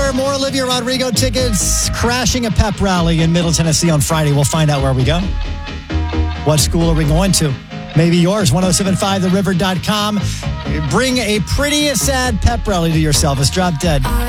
hour, more Olivia Rodrigo tickets. Crashing a pep rally in Middle Tennessee on Friday. We'll find out where we go. What school are we going to? Maybe yours. 1075theriver.com. Bring a pretty sad pep rally to yourself. It's Drop Dead.